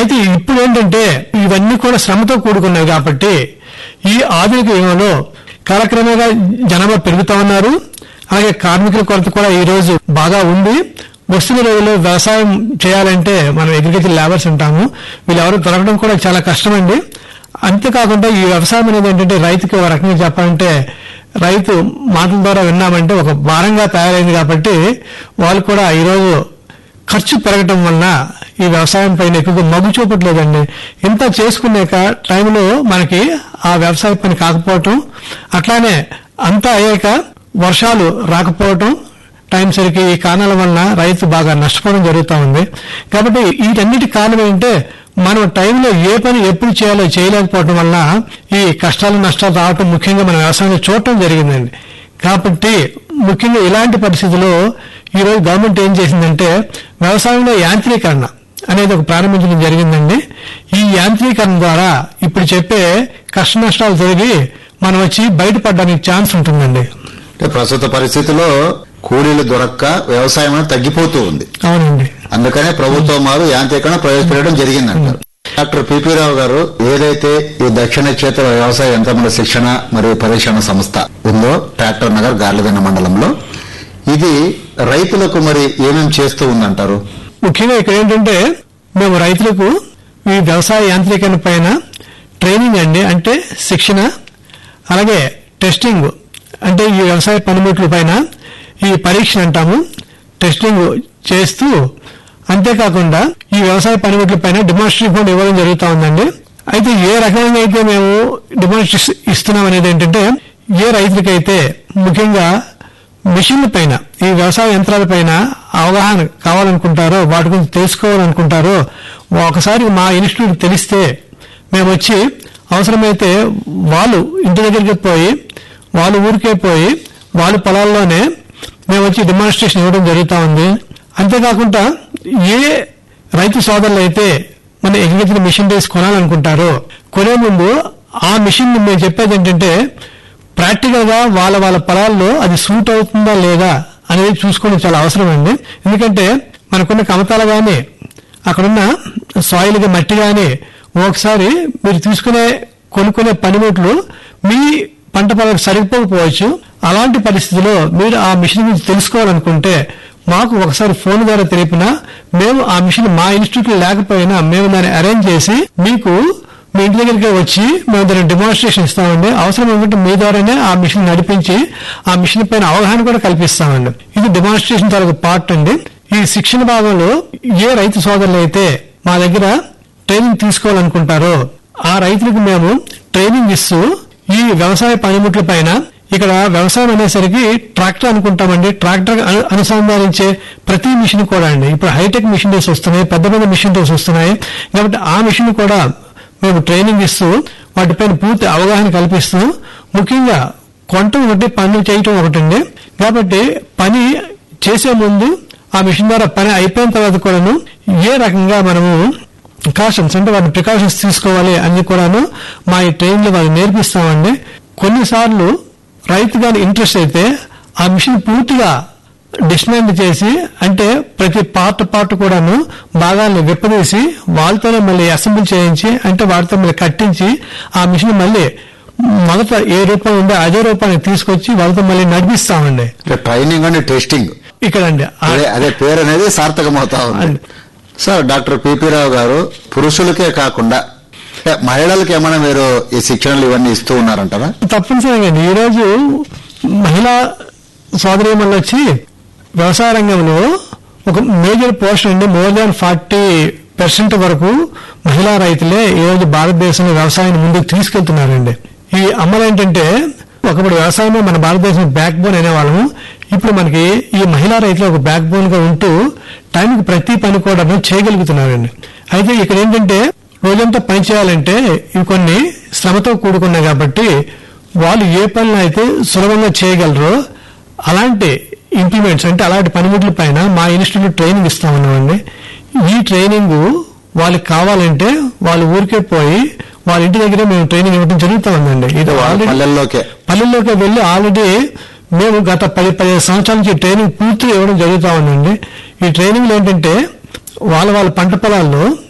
అయితే ఇప్పుడు ఏంటంటే ఇవన్నీ కూడా శ్రమతో కూడుకున్నాయి కాబట్టి ఈ ఆధునిక యుగంలో కాలక్రమేణా జనాభా పెరుగుతా ఉన్నారు. అలాగే కార్మికుల కొరత కూడా ఈ రోజు బాగా ఉంది. వస్తున్న రోజుల్లో వ్యవసాయం చేయాలంటే మనం అగ్రికల్చర్ లేబర్స్ అంటాము, వీళ్ళెవరూ దొరకడం కూడా చాలా కష్టమండి. అంతేకాకుండా ఈ వ్యవసాయం అనేది ఏంటంటే రైతుకి ఒక రకంగా చెప్పాలంటే రైతు మాటల ద్వారా విన్నామంటే ఒక భారంగా తయారైంది కాబట్టి వాళ్ళు కూడా ఈరోజు ఖర్చు పెరగటం వలన ఈ వ్యవసాయం పైన ఎక్కువగా మగ్గు చూపట్లేదండి. ఇంత చేసుకున్నాక టైంలో మనకి ఆ వ్యవసాయ పని కాకపోవటం, అట్లానే అంతా అయ్యాక వర్షాలు రాకపోవటం టైం సరికి ఈ కారణాల వలన రైతు బాగా నష్టపోవడం జరుగుతూ ఉంది. కాబట్టి వీటన్నిటి కారణం ఏంటంటే మనం టైంలో ఏ పని ఎప్పుడు చేయాలో చేయలేకపోవడం వల్ల ఈ కష్టాలు నష్టాలు రావటం ముఖ్యంగా మన వ్యవసాయంలో చూడటం జరిగిందండి. కాబట్టి ముఖ్యంగా ఇలాంటి పరిస్థితుల్లో ఈరోజు గవర్నమెంట్ ఏం చేసిందంటే వ్యవసాయంలో యాంత్రీకరణ అనేది ఒక ప్రారంభించడం జరిగిందండి. ఈ యాంత్రీకరణ ద్వారా ఇప్పుడు చెప్పే కష్ట నష్టాలు జరిగి మనం వచ్చి బయటపడడానికి ఛాన్స్ ఉంటుందండి. ప్రస్తుత పరిస్థితిలో కూలీలు దొరక్క వ్యవసాయం తగ్గిపోతూ ఉంది. అవునండి. అందుకనే ప్రభుత్వం వారు యాంత్రీకరణ ప్రవేశపెట్టడం జరిగిందంటారు. డాక్టర్ పిపి రావు గారు, ఏదైతే ఈ దక్షిణ క్షేత్ర వ్యవసాయ యంత్రముల శిక్షణ మరియు పరిశీలన సంస్థ ఉందో ట్రాక్టర్ నగర్ గార్లదిన్న మండలంలో, ఇది రైతులకు మరి ఏమేమి చేస్తూ ఉందంటారు? ముఖ్యంగా ఇక్కడ ఏంటంటే మేము రైతులకు ఈ వ్యవసాయ యాంత్రీకరణ పైన ట్రైనింగ్ అండి, అంటే శిక్షణ, అలాగే టెస్టింగ్ అంటే ఈ వ్యవసాయ పనిముట్ల పైన ఈ పరీక్ష అంటాము, టెస్టింగ్ చేస్తూ, అంతేకాకుండా ఈ వ్యవసాయ పనిముట్ల పైన డెమాన్స్ట్రేషన్ ఇవ్వడం జరుగుతూ ఉందండి. అయితే ఏ రకంగా అయితే మేము డెమాన్స్ట్రేషన్ ఇస్తున్నాం అనేది ఏంటంటే ఏ రైతులకైతే ముఖ్యంగా మిషన్ల పైన ఈ వ్యవసాయ యంత్రాల పైన అవగాహన కావాలనుకుంటారో, వాటి గురించి తెలుసుకోవాలనుకుంటారో, ఒకసారి మా ఇన్స్టిట్యూట్ తెలిస్తే మేము వచ్చి అవసరమైతే వాళ్ళు ఇంటి దగ్గరికి పోయి, వాళ్ళు ఊరికే పోయి, వాళ్ళ పొలాల్లోనే మేము వచ్చి డెమాన్స్ట్రేషన్ ఇవ్వడం జరుగుతూ ఉంది. అంతేకాకుండా ఏ రైతు సోదరులు అయితే మన అగ్రికల్చర్ మిషనరీస్ కొనాలనుకుంటారో, కొనే ముందు ఆ మిషన్ మేము చెప్పేది ఏంటంటే ప్రాక్టికల్ గా వాళ్ళ పొలాల్లో అది సూట్ అవుతుందా లేదా అనేది చూసుకోవడం చాలా అవసరం అండి. ఎందుకంటే మనకున్న కమతాలు గాని, అక్కడున్న సాయిల్ గా మట్టి గాని, ఒకసారి మీరు కొనుక్కునే పనిముట్లు మీ పంట పొలాలకు సరిపోకపోవచ్చు. అలాంటి పరిస్థితిలో మీరు ఆ మిషన్ గురించి తెలుసుకోవాలనుకుంటే మాకు ఒకసారి ఫోన్ ద్వారా తెలిపినా మేము ఆ మిషన్ మా ఇన్స్టిట్యూట్ లో లేకపోయినా మేము దాన్ని అరేంజ్ చేసి మీకు మీ ఇంటి దగ్గరికి వచ్చి మేము దాన్ని డెమాన్స్ట్రేషన్ ఇస్తామండి. అవసరం ఏమంటే మీ ద్వారానే ఆ మిషన్ నడిపించి ఆ మిషన్ పైన అవగాహన కూడా కల్పిస్తామండి. ఇది డెమాన్స్ట్రేషన్ తాలూకు పార్ట్ అండి. ఈ శిక్షణ భాగంలో ఏ రైతు సోదరులు అయితే మా దగ్గర ట్రైనింగ్ తీసుకోవాలనుకుంటారో ఆ రైతులకు మేము ట్రైనింగ్ ఇస్తూ ఈ వ్యవసాయ పనిముట్ల పైన, ఇక్కడ వ్యవసాయం అనేసరికి ట్రాక్టర్ అనుకుంటామండి, ట్రాక్టర్ అనుసంధానించే ప్రతి మిషన్ కూడా అండి ఇప్పుడు హైటెక్ మిషనరీస్ వస్తున్నాయి, పెద్ద పెద్ద మిషనరీస్ వస్తున్నాయి. కాబట్టి ఆ మిషన్ కూడా మేము ట్రైనింగ్ ఇస్తూ వాటిపైన పూర్తి అవగాహన కల్పిస్తూ, ముఖ్యంగా కొనటం ఒకటి, పనులు చేయటం ఒకటండి. కాబట్టి పని చేసే ముందు ఆ మిషన్ ద్వారా పని అయిపోయిన తర్వాత కూడాను ఏ రకంగా మనము ప్రికాషన్స్ అంటే వాటి ప్రికాషన్స్ తీసుకోవాలి అని కూడాను మా ఈ ట్రైనింగ్ లో వాళ్ళు నేర్పిస్తామండి. కొన్నిసార్లు రైతు గాని ఇంట్రెస్ట్ అయితే ఆ మిషన్ పూర్తిగా డిస్మాంటిల్ చేసి, అంటే ప్రతి పార్ట్ కూడాను భాగాలను విప్పదీసి వాళ్ళతోనే మళ్ళీ అసెంబ్లీ చేయించి, అంటే వాటితో మళ్ళీ కట్టించి ఆ మిషన్ మళ్ళీ మొదట ఏ రూపం ఉందో అదే రూపాన్ని తీసుకొచ్చి వాళ్ళతో మళ్ళీ నడిపిస్తామండి. ట్రైనింగ్ అండ్ టెస్టింగ్ ఇక్కడండి, అదే పేరు అనేది సార్థకమవుతా ఉంది. సార్, డాక్టర్ పిపి రావు గారు, పురుషులకే కాకుండా మహిళలకు ఏమైనా మీరు ఈ శిక్షణలు ఇవన్నీ ఇస్తూ ఉన్నారంటారా? తప్పనిసరిగా ఈ రోజు మహిళా సోదరీమణులు వచ్చి వ్యవసాయ రంగంలో ఒక మేజర్ పోర్షన్ అండి, మోర్ దాన్ 40% వరకు మహిళా రైతులే ఈ రోజు భారతదేశంలో వ్యవసాయాన్ని ముందుకు తీసుకెళ్తున్నారండి. ఈ అమ్మలు ఏంటంటే ఒకప్పుడు వ్యవసాయమే మన భారతదేశం బ్యాక్ బోన్ అనేవాళ్ళము. ఇప్పుడు మనకి ఈ మహిళా రైతులు ఒక బ్యాక్ బోన్ గా ఉంటూ టైంకి ప్రతి పని కూడా చేయగలుగుతున్నారండి. అయితే ఇక్కడ ఏంటంటే రోజంతా పని చేయాలంటే ఇవి కొన్ని శ్రమతో కూడుకున్నాయి కాబట్టి వాళ్ళు ఏ పనులు అయితే సులభంగా చేయగలరో అలాంటి ఇంప్లిమెంట్స్ అంటే అలాంటి పనిముట్ల పైన మా ఇన్స్టిట్యూట్ ట్రైనింగ్ ఇస్తామన్నామండి. ఈ ట్రైనింగ్ వాళ్ళకి కావాలంటే వాళ్ళు ఊరికే పోయి వాళ్ళ ఇంటి దగ్గరే మేము ట్రైనింగ్ ఇవ్వడం జరుగుతూ ఉందండి. ఇది పల్లెల్లోకి వెళ్లి ఆల్రెడీ మేము గత 10-15 సంవత్సరాల నుంచి ట్రైనింగ్ పూర్తిగా ఇవ్వడం జరుగుతూ ఉందండి. ఈ ట్రైనింగ్ ఏంటంటే వాళ్ళ పంట పొలాల్లో